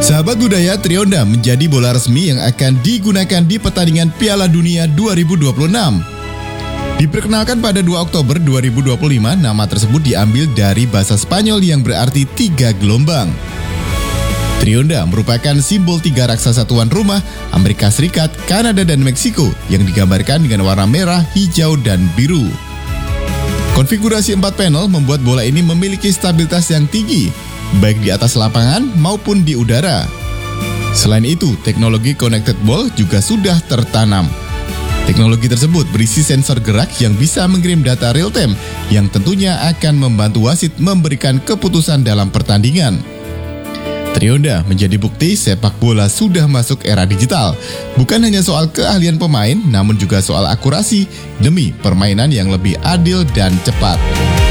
Sahabat budaya, Trionda menjadi bola resmi yang akan digunakan di pertandingan Piala Dunia 2026. Diperkenalkan pada 2 Oktober 2025, nama tersebut diambil dari bahasa Spanyol yang berarti 3 gelombang. Trionda merupakan simbol 3 raksasa tuan rumah Amerika Serikat, Kanada, dan Meksiko yang digambarkan dengan warna merah, hijau, dan biru. Konfigurasi 4 panel membuat bola ini memiliki stabilitas yang tinggi, baik di atas lapangan maupun di udara. Selain itu, teknologi connected ball juga sudah tertanam. Teknologi tersebut berisi sensor gerak yang bisa mengirim data real time yang tentunya akan membantu wasit memberikan keputusan dalam pertandingan. Trionda menjadi bukti sepak bola sudah masuk era digital. Bukan hanya soal keahlian pemain, namun juga soal akurasi demi permainan yang lebih adil dan cepat.